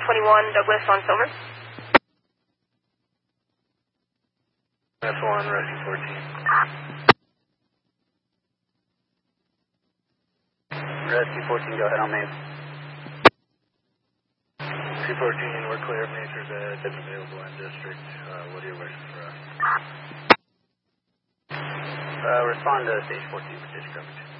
121 Douglas on Silver. That's 1, Rescue 14. Rescue 14, go ahead on main. Rescue 14, we're clear. Major that is available in district. What are your wishes for us? Respond to stage 14 for stage coverage.